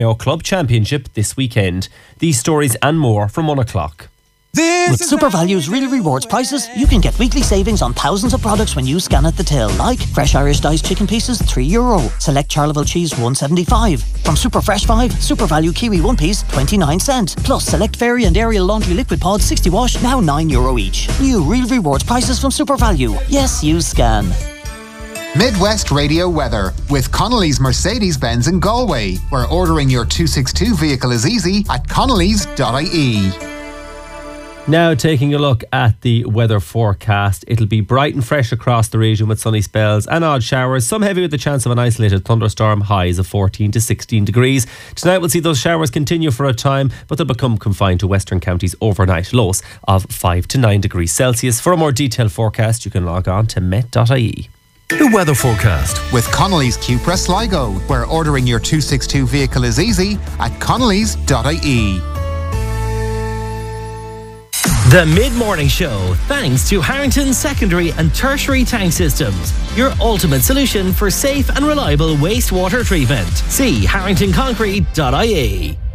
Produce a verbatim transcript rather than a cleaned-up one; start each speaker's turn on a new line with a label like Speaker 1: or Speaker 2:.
Speaker 1: Mayo Club Championship this weekend. These stories and more from one o'clock.
Speaker 2: With SuperValue's Real Rewards prices, you can get weekly savings on thousands of products when you scan at the till, like fresh Irish diced chicken pieces, three euro. Select Charleville cheese, one seventy-five. From Super Fresh five, SuperValue kiwi one piece, twenty-nine cent. Plus select Fairy and Ariel laundry liquid pods, sixty wash, now nine euro each. New Real Rewards prices from SuperValue. Yes, you scan.
Speaker 3: Midwest Radio weather with Connolly's Mercedes-Benz in Galway, where ordering your two sixty-two vehicle is easy at connellys dot I E.
Speaker 1: Now taking a look at the weather forecast, it'll be bright and fresh across the region with sunny spells and odd showers, some heavy with the chance of an isolated thunderstorm, highs of fourteen to sixteen degrees. Tonight we'll see those showers continue for a time, but they'll become confined to western counties overnight, lows of five to nine degrees Celsius. For a more detailed forecast, you can log on to met dot I E.
Speaker 4: The weather forecast
Speaker 3: with Connolly's Cupra Sligo, where ordering your two sixty-two vehicle is easy at connellys dot I E.
Speaker 5: The Mid-Morning Show, thanks to Harrington Secondary and Tertiary Tank Systems, your ultimate solution for safe and reliable wastewater treatment. See harrington concrete dot I E.